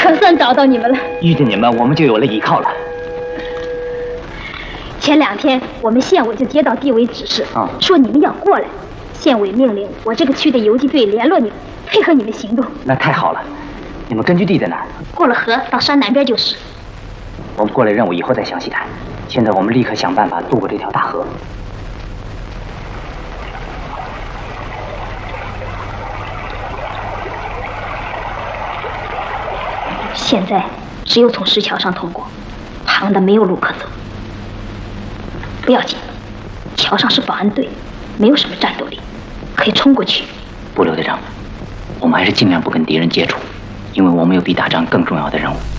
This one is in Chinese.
可算找到你们了。 遇见你们，我们就有了依靠了。 前2天，我们县委就接到地委指示，说你们要过来。县委命令我这个区的游击队联络你们，配合你们行动。 那太好了。你们根据地在哪儿？ 过了河到山南边就是。 我们过来任务以后再详细谈。现在我们立刻想办法渡过这条大河。 现在只有从石桥上通过，旁的没有路可走。不要紧，桥上是保安队，没有什么战斗力，可以冲过去。 不，刘队长，我们还是尽量不跟敌人接触，因为我们有比打仗更重要的任务。